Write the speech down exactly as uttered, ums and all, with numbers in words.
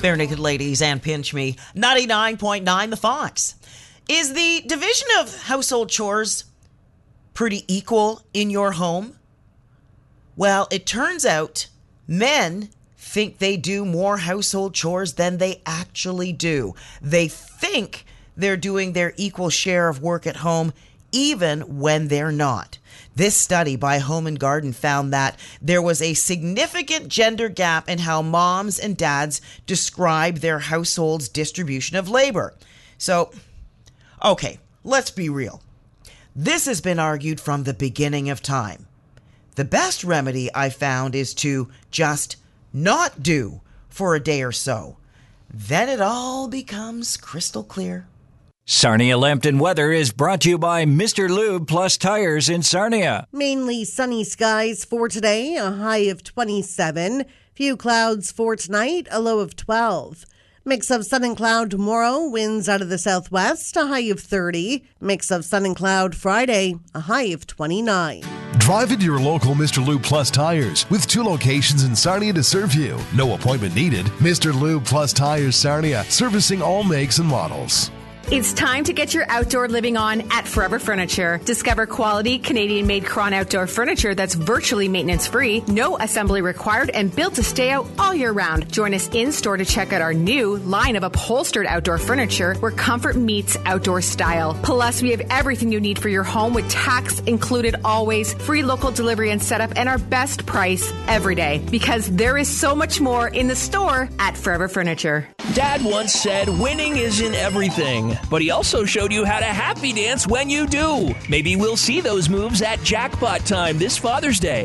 Bare Naked Ladies and Pinch Me, ninety-nine point nine The Fox. Is the division of household chores pretty equal in your home? Well, it turns out men think they do more household chores than they actually do. They think they're doing their equal share of work at home, even when they're not. This study by Home and Garden found that there was a significant gender gap in how moms and dads describe their household's distribution of labor. So, okay, let's be real. This has been argued from the beginning of time. The best remedy I found is to just not do for a day or so. Then it all becomes crystal clear. Sarnia Lambton weather is brought to you by Mister Lube Plus Tires in Sarnia. Mainly sunny skies for today, a high of twenty-seven. Few clouds for tonight, a low of twelve. Mix of sun and cloud tomorrow, winds out of the southwest, a high of thirty. Mix of sun and cloud Friday, a high of twenty-nine. Drive into your local Mister Lube Plus Tires with two locations in Sarnia to serve you. No appointment needed. Mister Lube Plus Tires Sarnia, servicing all makes and models. It's time to get your outdoor living on at Forever Furniture. Discover quality Canadian-made Cron outdoor furniture that's virtually maintenance-free, no assembly required, and built to stay out all year round. Join us in-store to check out our new line of upholstered outdoor furniture where comfort meets outdoor style. Plus, we have everything you need for your home with tax included always, free local delivery and setup, and our best price every day. Because there is so much more in the store at Forever Furniture. Dad once said winning isn't everything, but he also showed you how to happy dance when you do. Maybe we'll see those moves at Jackpot Time this Father's Day.